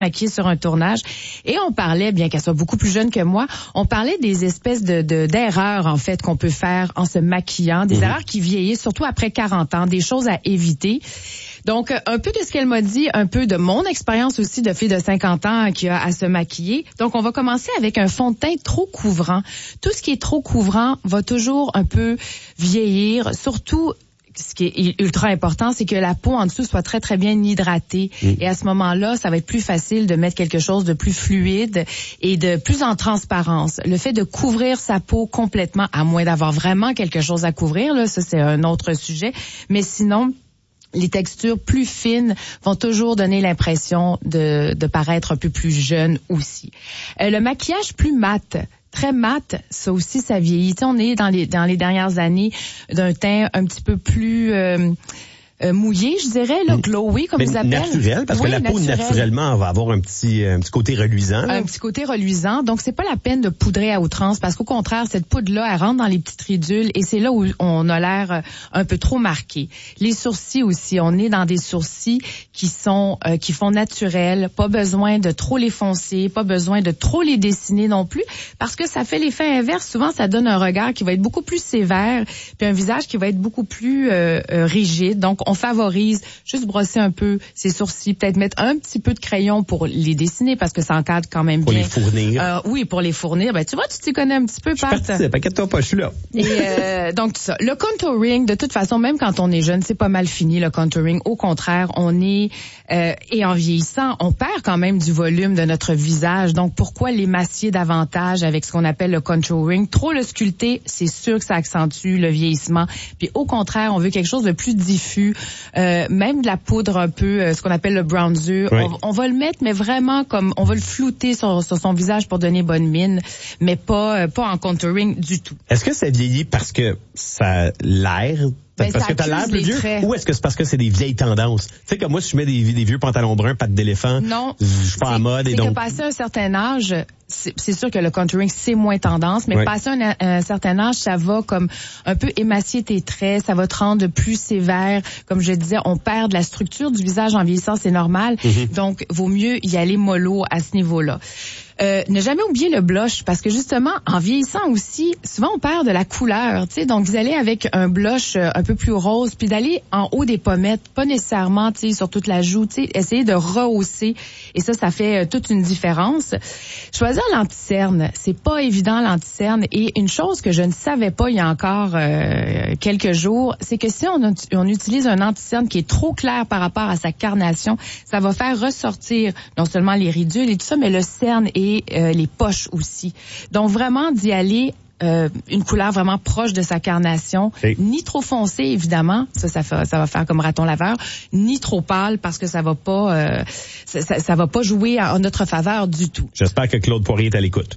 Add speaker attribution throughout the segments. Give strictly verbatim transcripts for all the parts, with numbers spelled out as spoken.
Speaker 1: maquillée sur un tournage et on parlait, bien qu'elle soit beaucoup plus jeune que moi, on parlait des espèces de, de d'erreurs en fait qu'on peut faire en se maquillant, des mmh. erreurs qui vieillissent surtout après quarante ans, des choses à éviter. Donc, un peu de ce qu'elle m'a dit, un peu de mon expérience aussi de fille de cinquante ans qui a à se maquiller. Donc, on va commencer avec un fond de teint trop couvrant. Tout ce qui est trop couvrant va toujours un peu vieillir, surtout ce qui est ultra important, c'est que la peau en dessous soit très, très bien hydratée. Mmh. Et à ce moment-là, ça va être plus facile de mettre quelque chose de plus fluide et de plus en transparence. Le fait de couvrir sa peau complètement, à moins d'avoir vraiment quelque chose à couvrir, là, ça c'est un autre sujet. Mais sinon, les textures plus fines vont toujours donner l'impression de, de paraître un peu plus jeune aussi. Euh, le maquillage plus mat, très mat, ça aussi, ça vieillit. Tu sais, on est dans les dans les dernières années d'un teint un petit peu plus euh, euh, mouillé, je dirais, là, glowy, comme ils appellent.
Speaker 2: Naturel, parce oui, que la peau, naturel. naturellement, va avoir un petit, un petit côté reluisant. Là.
Speaker 1: Un petit côté reluisant. Donc, c'est pas la peine de poudrer à outrance, parce qu'au contraire, cette poudre-là, elle rentre dans les petites ridules et c'est là où on a l'air un peu trop marqué. Les sourcils aussi. On est dans des sourcils qui sont, euh, qui font naturel. Pas besoin de trop les foncer, pas besoin de trop les dessiner non plus, parce que ça fait l'effet inverse. Souvent, ça donne un regard qui va être beaucoup plus sévère, puis un visage qui va être beaucoup plus euh, euh, rigide. Donc, on favorise juste brosser un peu ses sourcils, peut-être mettre un petit peu de crayon pour les dessiner parce que ça encadre quand même
Speaker 2: pour
Speaker 1: bien.
Speaker 2: Pour les fournir.
Speaker 1: Euh, oui, pour les fournir. Ben tu vois, tu t'y connais un petit peu, Pat.
Speaker 2: Je participe, inquiète-toi pas, je suis là.
Speaker 1: Et euh, donc tout ça. Le contouring, de toute façon, même quand on est jeune, c'est pas mal fini le contouring. Au contraire, on est euh, et en vieillissant, on perd quand même du volume de notre visage. Donc pourquoi l'émacier davantage avec ce qu'on appelle le contouring? Trop le sculpter, c'est sûr que ça accentue le vieillissement. Puis au contraire, on veut quelque chose de plus diffus. Euh, même de la poudre un peu, euh, ce qu'on appelle le bronzer, oui. on, on va le mettre, mais vraiment comme, on va le flouter sur, sur son visage pour donner bonne mine, mais pas euh, pas en contouring du tout.
Speaker 2: Est-ce que ça vieillit parce que ça a l'air
Speaker 1: Ben,
Speaker 2: parce que t'as l'air plus vieux, traits. Ou est-ce que c'est parce que c'est des vieilles tendances? Tu sais, comme moi, si je mets des, des vieux pantalons bruns, pattes d'éléphant,
Speaker 1: non,
Speaker 2: je suis pas à mode.
Speaker 1: C'est
Speaker 2: et donc...
Speaker 1: que passé un certain âge, c'est, c'est sûr que le contouring, c'est moins tendance, mais oui. passé un, un certain âge, ça va comme un peu émacier tes traits, ça va te rendre plus sévère. Comme je disais, on perd de la structure du visage en vieillissant, c'est normal. Mm-hmm. Donc, vaut mieux y aller mollo à ce niveau-là. Euh, ne jamais oublier le blush, parce que justement, en vieillissant aussi, souvent on perd de la couleur, tu sais. Donc, vous allez avec un blush un peu plus rose, puis d'aller en haut des pommettes, pas nécessairement, tu sais, sur toute la joue, tu sais, essayer de rehausser. Et ça, ça fait toute une différence. Choisir l'anti-cerne, c'est pas évident l'anti-cerne. Et une chose que je ne savais pas il y a encore euh, quelques jours, c'est que si on, on utilise un anti-cerne qui est trop clair par rapport à sa carnation, ça va faire ressortir non seulement les ridules et tout ça, mais le cerne et euh, les poches aussi. Donc vraiment d'y aller euh, une couleur vraiment proche de sa carnation, oui. Ni trop foncé évidemment, ça ça, fait, ça va faire comme raton laveur, ni trop pâle parce que ça va pas euh, ça, ça, ça va pas jouer en notre faveur du tout.
Speaker 2: J'espère que Claude Poirier est à l'écoute.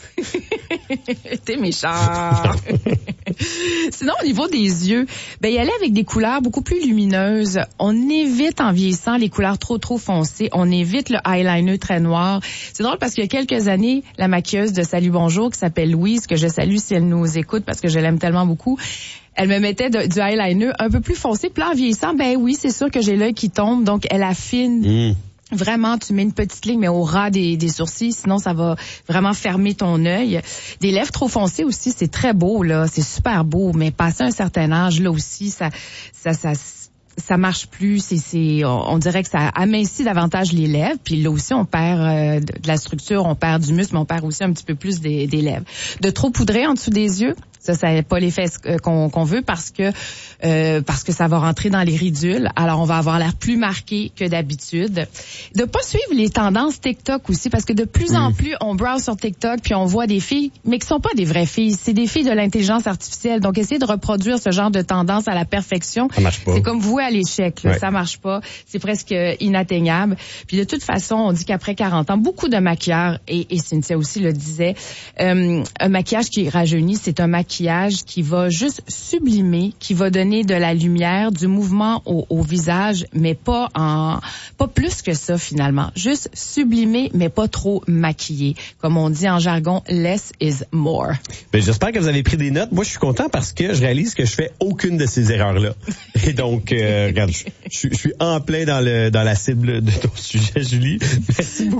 Speaker 1: T'es méchant. Sinon, au niveau des yeux, ben y aller avec des couleurs beaucoup plus lumineuses. On évite en vieillissant les couleurs trop trop foncées. On évite le eyeliner très noir. C'est drôle parce qu'il y a quelques années, la maquilleuse de Salut Bonjour qui s'appelle Louise, que je salue si elle nous écoute parce que je l'aime tellement beaucoup. Elle me mettait de, du eyeliner un peu plus foncé. Puis là, en vieillissant, ben oui, c'est sûr que j'ai l'œil qui tombe, donc elle affine. Mmh. Vraiment, tu mets une petite ligne, mais au ras des, des sourcils, sinon ça va vraiment fermer ton œil. Des lèvres trop foncées aussi, c'est très beau, là, c'est super beau, mais passé un certain âge, là aussi, ça, ça, ça, ça marche plus. C'est, c'est, on dirait que ça amincit davantage les lèvres, puis là aussi, on perd euh, de la structure, on perd du muscle, mais on perd aussi un petit peu plus des, des lèvres. De trop poudrer en dessous des yeux. Ça, ça n'est pas l'effet qu'on, qu'on veut parce que euh, parce que ça va rentrer dans les ridules. Alors, on va avoir l'air plus marqué que d'habitude. De pas suivre les tendances TikTok aussi, parce que de plus mmh. en plus, on browse sur TikTok puis on voit des filles, mais qui sont pas des vraies filles. C'est des filles de l'intelligence artificielle. Donc, essayer de reproduire ce genre de tendance à la perfection,
Speaker 2: ça marche pas.
Speaker 1: C'est comme voué à l'échec. Là.
Speaker 2: Ouais.
Speaker 1: Ça marche pas. C'est presque inatteignable. Puis de toute façon, on dit qu'après quarante ans, beaucoup de maquilleurs, et, et Cynthia aussi le disait, euh, un maquillage qui rajeunit, c'est un maquillage maquillage qui va juste sublimer, qui va donner de la lumière, du mouvement au, au visage, mais pas en, pas plus que ça finalement. Juste sublimer, mais pas trop maquillé. Comme on dit en jargon, less is more.
Speaker 2: Ben, j'espère que vous avez pris des notes. Moi, je suis content parce que je réalise que je fais aucune de ces erreurs-là. Et donc, euh, regarde, je, je suis en plein dans le, dans la cible de ton sujet, Julie. Merci beaucoup.